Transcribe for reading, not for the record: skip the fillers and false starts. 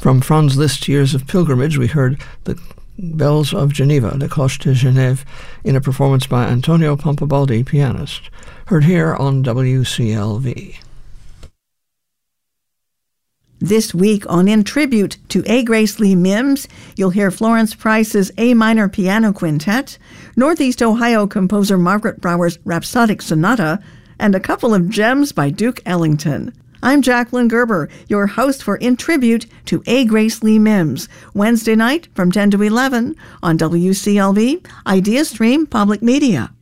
From Franz Liszt's Years of Pilgrimage, we heard the Bells of Geneva, Le Cloche de Genève, in a performance by Antonio Pompabaldi, pianist. Heard here on WCLV. This week on In Tribute to A. Grace Lee Mims, you'll hear Florence Price's A Minor Piano Quintet, Northeast Ohio composer Margaret Brower's Rhapsodic Sonata, and a couple of gems by Duke Ellington. I'm Jacqueline Gerber, your host for In Tribute to A. Grace Lee Mims, Wednesday night from 10 to 11 on WCLV, Idea Stream Public Media.